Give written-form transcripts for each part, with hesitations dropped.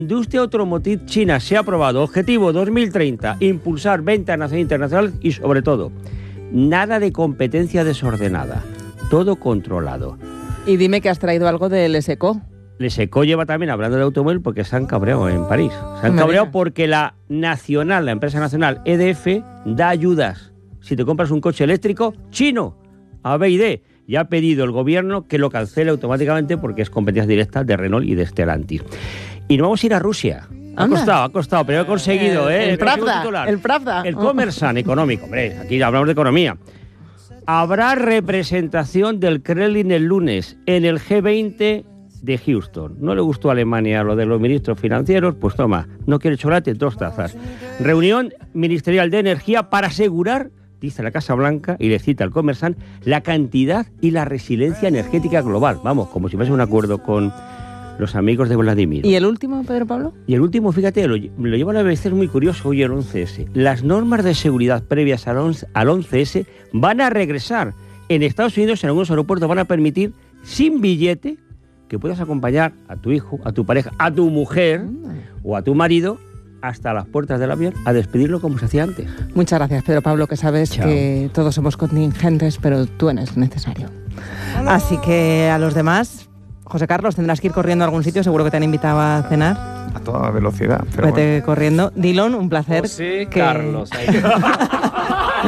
Industria automotriz china se ha aprobado. Objetivo 2030, impulsar venta nacional e internacional y, sobre todo, nada de competencia desordenada. Todo controlado. Y dime que has traído algo del ESECO. El ESECO lleva también hablando de automóvil porque se han cabreado en París. Se han cabreado porque la empresa nacional EDF da ayudas. Si te compras un coche eléctrico chino, a BYD, y ha pedido el gobierno que lo cancele automáticamente porque es competencia directa de Renault y de Stellantis. Y nos vamos a ir a Rusia. Ha costado, pero he conseguido, El Pravda. El Kommersant económico. Hombre, aquí hablamos de economía. Habrá representación del Kremlin el lunes en el G20 de Houston. No le gustó a Alemania lo de los ministros financieros, pues toma, no quiere chocolate, 2 tazas. Reunión ministerial de energía para asegurar, dice la Casa Blanca, y le cita al Kommersant, la cantidad y la resiliencia energética global. Vamos, como si fuese un acuerdo con los amigos de Vladimir. ¿Y el último, Pedro Pablo? Y el último, fíjate, me lo lleva a la BBC, es muy curioso, hoy el 11S. Las normas de seguridad previas al 11S van a regresar. En Estados Unidos, en algunos aeropuertos, van a permitir, sin billete, que puedas acompañar a tu hijo, a tu pareja, a tu mujer o a tu marido hasta las puertas del avión a despedirlo como se hacía antes. Muchas gracias, Pedro Pablo, que sabes que todos somos contingentes, pero tú eres necesario. Así que a los demás, José Carlos, tendrás que ir corriendo a algún sitio, seguro que te han invitado a cenar. A toda velocidad. Pero vete corriendo. Dillon, un placer. José Carlos.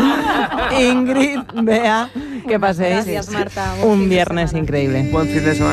Ingrid, Bea, que paséis Gracias, Marta. un viernes increíble. buen fin de semana.